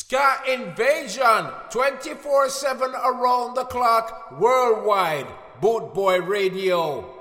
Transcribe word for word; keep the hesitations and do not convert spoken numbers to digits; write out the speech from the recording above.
Ska Invasion, twenty-four seven around the clock, worldwide. Boot Boy Radio.